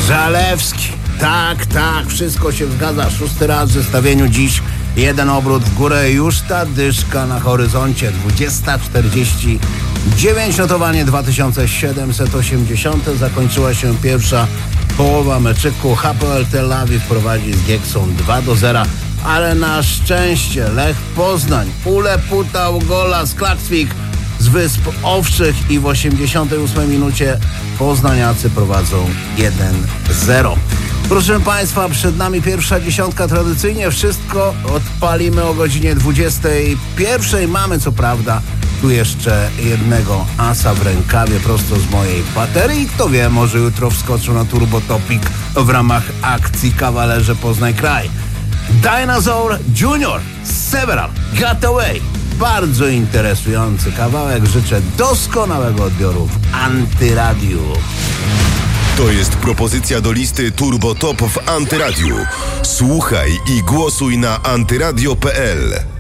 Zalewski. Tak, wszystko się zgadza. 6. raz w zestawieniu dziś. 1 obrót w górę, już ta dyszka na horyzoncie. 20:49, notowanie 2780. Zakończyła się pierwsza połowa meczyku. Hapoel Tel Awiw prowadzi z Gieksą 2-0, ale na szczęście Lech Poznań uleputał gola z Klaksvik z Wysp Owczych i w 88 minucie poznaniacy prowadzą 1-0. Proszę Państwa, przed nami pierwsza dziesiątka. Tradycyjnie wszystko odpalimy o godzinie 21. Mamy co prawda tu jeszcze jednego asa w rękawie prosto z mojej baterii. Kto wie, może jutro wskoczą na Turbo Topic w ramach akcji Kawalerze Poznań Kraj. Dinosaur Junior, Several, Got Away. Bardzo interesujący kawałek. Życzę doskonałego odbioru w Antyradiu. To jest propozycja do listy Turbo Top w Antyradiu. Słuchaj i głosuj na antyradio.pl.